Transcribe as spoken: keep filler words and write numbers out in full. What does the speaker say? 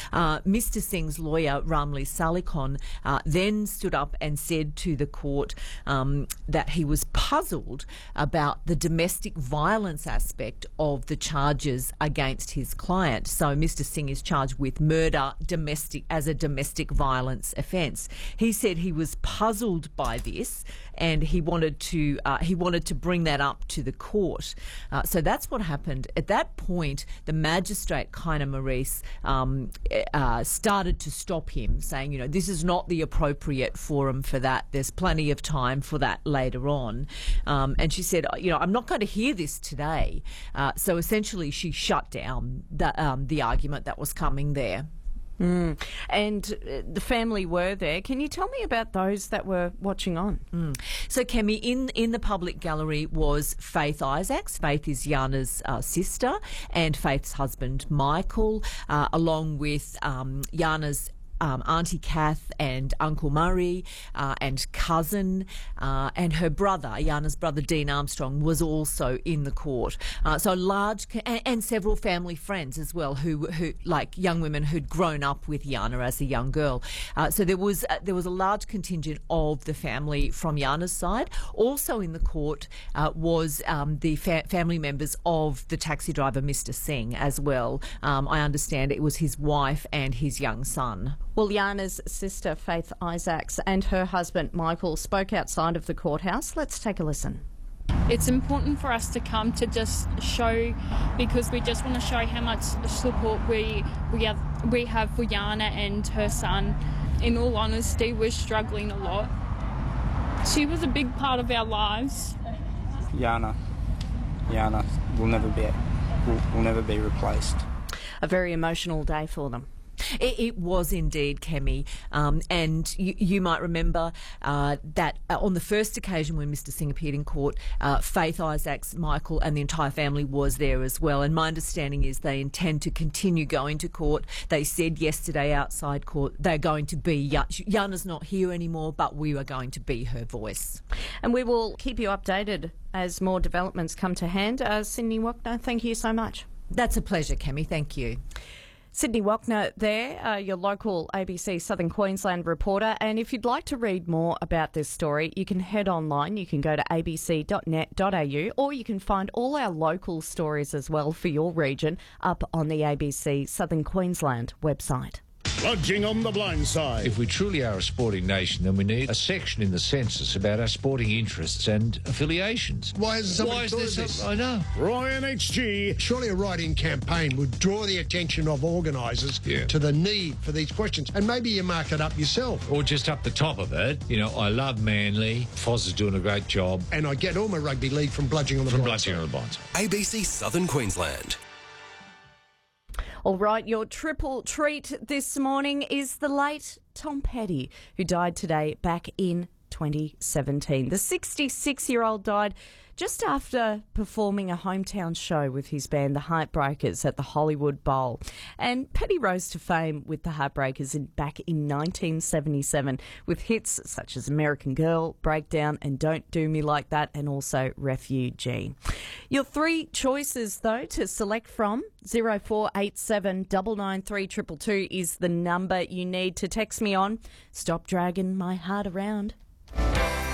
Uh, Mister Singh's lawyer, Ramli Salikon, uh, then stood up and said to the court um, that he was puzzled about the domestic violence aspect of the charges against his client. So Mister Singh is charged with murder domestic as a domestic violence offence. He said he was puzzled by this, and he wanted to uh, he wanted to bring that up to the court. Uh, so that's what happened. At that point, the magistrate, Kaina Maurice, um, uh, started to stop him, saying, you know, this is not the appropriate forum for that. There's plenty of time for that later on. Um, and she said, you know, I'm not going to hear this today. Uh, so essentially, she shut down the, um, the argument that was coming there. Mm. And uh, the family were there. Can you tell me about those that were watching on? Mm. So, Kemi, in, in the public gallery was Faith Isaacs. Faith is Yana's uh, sister, and Faith's husband, Michael, uh, along with um, Yana's Um, Auntie Kath and Uncle Murray uh, and cousin uh, and her brother, Yana's brother Dean Armstrong, was also in the court. Uh, so large and, and several family friends as well, who, who like young women who'd grown up with Yana as a young girl. Uh, so there was uh, there was a large contingent of the family from Yana's side. Also in the court uh, was um, the fa- family members of the taxi driver, Mister Singh, as well. Um, I understand it was his wife and his young son. Well, Yana's sister, Faith Isaacs, and her husband, Michael, spoke outside of the courthouse. Let's take a listen. It's important for us to come to just show, because we just want to show how much support we we have, we have for Yana and her son. In all honesty, we're struggling a lot. She was a big part of our lives. Yana, Yana will never be will, will never be replaced. A very emotional day for them. It, it was indeed, Kemi, um, and you, you might remember uh, that uh, on the first occasion when Mister Singh appeared in court, uh, Faith Isaacs, Michael and the entire family was there as well, and my understanding is they intend to continue going to court. They said yesterday outside court they're going to be, Yana's not here anymore, but we are going to be her voice. And we will keep you updated as more developments come to hand. Uh, Sydney Wapner, thank you so much. That's a pleasure, Kemi, thank you. Sydney Wapner there, uh, your local A B C Southern Queensland reporter. And if you'd like to read more about this story, you can head online. You can go to a b c dot net dot a u, or you can find all our local stories as well for your region up on the A B C Southern Queensland website. Bludging on the blind side. If we truly are a sporting nation, then we need a section in the census about our sporting interests and affiliations. Why is there Why is there this? some, I know. Ryan H G. Surely a write-in campaign would draw the attention of organisers Yeah. to the need for these questions, and maybe you mark it up yourself. Or just up the top of it, you know, I love Manly, Foz is doing a great job. And I get all my rugby league from bludging on the From blind bludging side. on the blind side. A B C Southern Queensland. All right, your triple treat this morning is the late Tom Petty, who died today back in twenty seventeen. The sixty-six-year-old died just after performing a hometown show with his band, the Heartbreakers, at the Hollywood Bowl. And Petty rose to fame with the Heartbreakers in, back in nineteen seventy-seven with hits such as American Girl, Breakdown and Don't Do Me Like That, and also Refugee. Your three choices, though, to select from, zero four eight seven nine nine three two two two is the number you need to text me on. Stop dragging my heart around.